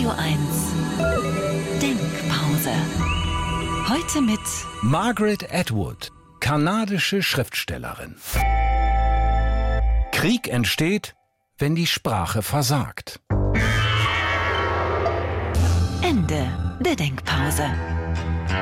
Radio 1 Denkpause. Heute mit Margaret Atwood, kanadische Schriftstellerin. Krieg entsteht, wenn die Sprache versagt. Ende der Denkpause.